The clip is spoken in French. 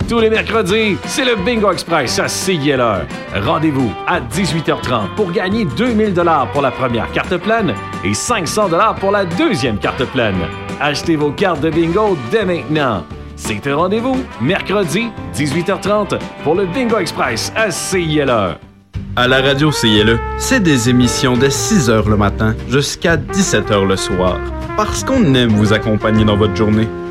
Tous les mercredis, c'est le Bingo Express à CILR. Rendez-vous à 18h30 pour gagner 2000 $ pour la première carte pleine et 500 $ pour la deuxième carte pleine. Achetez vos cartes de bingo dès maintenant. C'est un rendez-vous, mercredi, 18h30, pour le Bingo Express à CILR. À la radio CILE, c'est des émissions de 6h le matin jusqu'à 17h le soir. Parce qu'on aime vous accompagner dans votre journée.